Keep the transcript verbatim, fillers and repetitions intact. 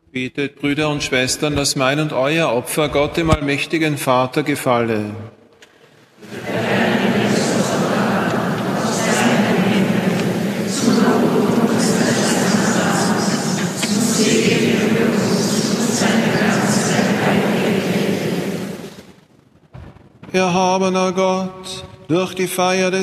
Betet, Brüder und Schwestern, dass mein und euer Opfer Gott, dem allmächtigen Vater, gefalle. Erhabener Gott, durch die Feier des